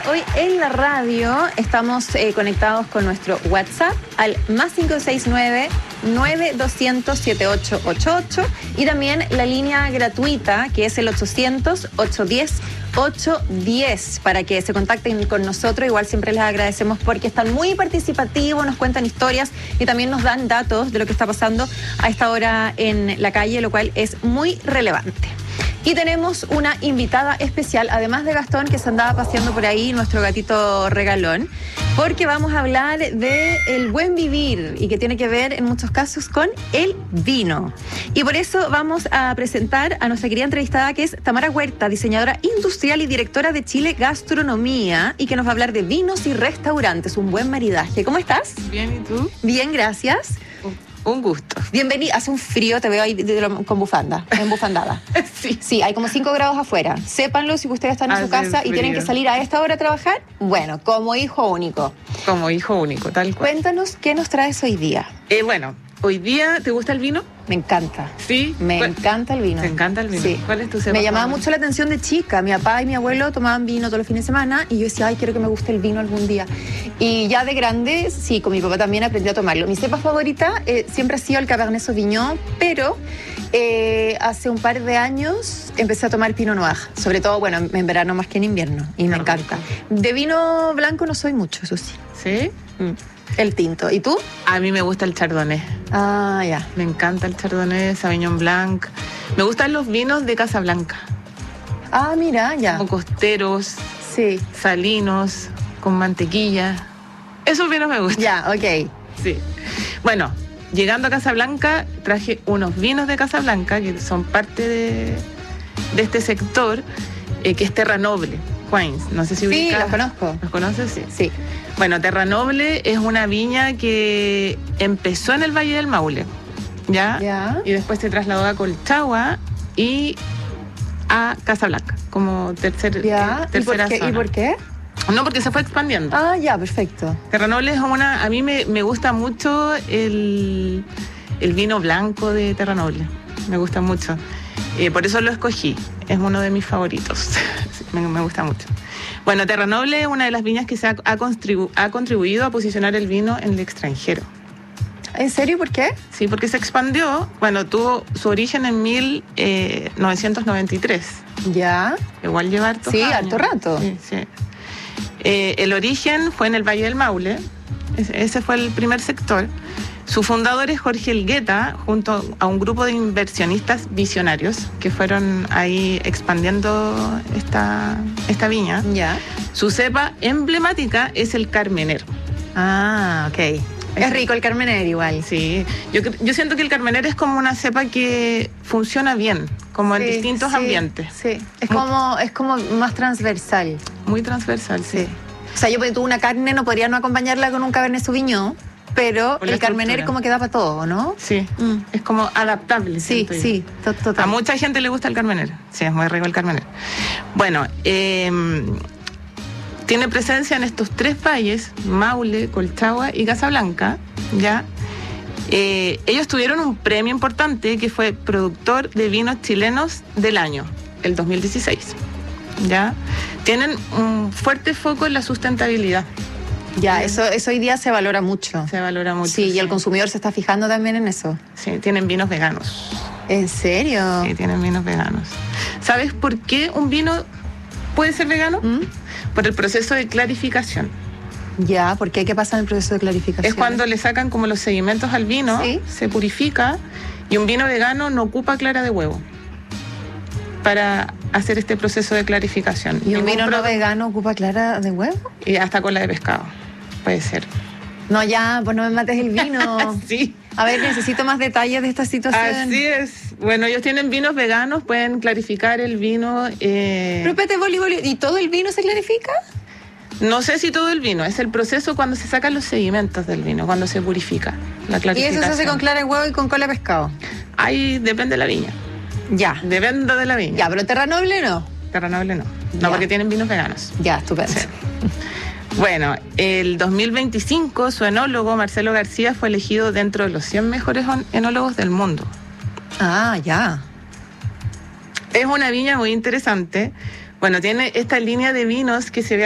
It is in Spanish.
hoy en la radio estamos conectados con nuestro WhatsApp al +569 9200-7888 y también la línea gratuita que es el 800-810-810 para que se contacten con nosotros. Igual siempre les agradecemos porque están muy participativos, nos cuentan historias y también nos dan datos de lo que está pasando a esta hora en la calle, lo cual es muy relevante. Y tenemos una invitada especial, además de Gastón, que se andaba paseando por ahí, nuestro gatito regalón, porque vamos a hablar de el buen vivir y que tiene que ver en muchos casos con el vino. Y por eso vamos a presentar a nuestra querida entrevistada, que es Tamara Huerta, diseñadora industrial y directora de Chile Gastronomía, y que nos va a hablar de vinos y restaurantes, un buen maridaje. ¿Cómo estás? Bien, ¿y tú? Bien, gracias. Un gusto. Bienvenida. Hace un frío, te veo ahí con bufanda, embufandada. Sí. Sí, hay como 5 grados afuera. Sépanlo si ustedes están en su casa y tienen que salir a esta hora a trabajar. Bueno, como hijo único. Como hijo único, tal cual. Cuéntanos qué nos traes hoy día. Bueno, hoy día, ¿te gusta el vino? Me encanta. Sí. Me encanta el vino. ¿Te encanta el vino? Sí. ¿Cuál es tu cepa? Me llamaba mucho la atención de chica. Mi papá y mi abuelo tomaban vino todos los fines de semana y yo decía, ay, quiero que me guste el vino algún día. Y ya de grande, sí, con mi papá también aprendí a tomarlo. Mi cepa favorita siempre ha sido el Cabernet Sauvignon, pero hace un par de años empecé a tomar Pinot Noir. Sobre todo, bueno, en verano más que en invierno. Y me encanta. De vino blanco no soy mucho, eso sí. ¿Sí? El tinto. ¿Y tú? A mí me gusta el Chardonnay. Ah, ya. Me encanta el Chardonnay, Sauvignon Blanc. Me gustan los vinos de Casablanca. Ah, mira, ya. Como costeros, Sí. salinos, con mantequilla. Esos vinos me gustan. Ya, ok. Sí. Bueno, llegando a Casablanca, traje unos vinos de Casablanca que son parte de este sector, que es Terra Noble Wines. No sé si Sí, ubicas. los conozco. ¿Los conoces? Sí. Sí. Bueno, Terra Noble es una viña que empezó en el Valle del Maule, ¿ya? Ya. Y después se trasladó a Colchagua y a Casablanca, como tercera ¿Y por qué? zona. ¿Y por qué? No, porque se fue expandiendo. Ah, ya, perfecto. Terra Noble es una... A mí me gusta mucho el vino blanco de Terra Noble. Me gusta mucho. Por eso lo escogí. Es uno de mis favoritos. me gusta mucho. Bueno, Terra Noble es una de las viñas que ha contribuido a posicionar el vino en el extranjero. ¿En serio? ¿Por qué? Sí, porque se expandió. Bueno, tuvo su origen en 1993. Ya. Igual lleva hartos Sí, años. harto rato. Sí, sí. El origen fue en el Valle del Maule. Ese fue el primer sector. Su fundador es Jorge Elgueta, junto a un grupo de inversionistas visionarios que fueron ahí expandiendo esta viña. Ya. Su cepa emblemática es el Carmener. Ah, ok. Es rico el Carmener igual. Sí, yo siento que el Carmener es como una cepa que funciona bien, como en distintos ambientes. Sí, es como más transversal. Muy transversal, sí. O sea, yo tuve una carne, no podría no acompañarla con un Cabernet Sauvignon, pero Por la el Carmener estructura. como que da para todo, ¿no? Sí, es como adaptable. Sí, siento yo. sí, total. A mucha gente le gusta el Carmener. Sí, es muy rico el Carmener. Bueno, tiene presencia en estos 3 valles, Maule, Colchagua y Casablanca, ¿ya? Ellos tuvieron un premio importante que fue Productor de Vinos Chilenos del Año, el 2016, ¿ya? Tienen un fuerte foco en la sustentabilidad. Ya, eso hoy día se valora mucho. Se valora mucho. Sí, y el consumidor se está fijando también en eso. Sí, tienen vinos veganos. ¿En serio? Sí, tienen vinos veganos. ¿Sabes por qué un vino puede ser vegano? Por el proceso de clarificación. Ya, ¿por qué? ¿Qué pasa en el proceso de clarificación? Es cuando le sacan como los sedimentos al vino, Sí. se purifica, y un vino vegano no ocupa clara de huevo para hacer este proceso de clarificación. ¿Y un Ningún vino no producto- vegano ocupa clara de huevo? Y hasta cola de pescado, puede ser. No, ya, pues no me mates el vino. Sí. A ver, necesito más detalles de esta situación. Así es. Bueno, ellos tienen vinos veganos, pueden clarificar el vino. Pero espérate, Boli, ¿y todo el vino se clarifica? No sé si todo el vino, es el proceso cuando se sacan los sedimentos del vino, cuando se purifica la Y clarificación. eso se hace con clara de huevo y con cola de pescado. Ahí depende de la viña. Ya. Depende de la viña. Ya, pero Terra Noble no. Terra Noble no. Ya. No, porque tienen vinos veganos. Ya, estupendo. Sí. Bueno, el 2025 su enólogo Marcelo García fue elegido dentro de los 100 mejores enólogos del mundo. Ah, ya. Es una viña muy interesante. Bueno, tiene esta línea de vinos que se ve